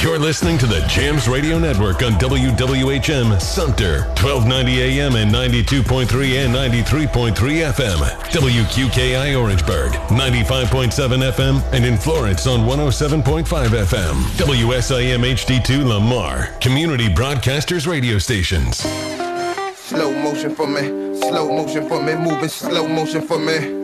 You're listening to the Jams Radio Network on WWHM Sumter, 1290 AM and 92.3 and 93.3 FM. WQKI Orangeburg, 95.7 FM, and in Florence on 107.5 FM. WSIM HD2 Lamar, Community Broadcasters Radio Stations. Slow motion for me, moving slow motion for me.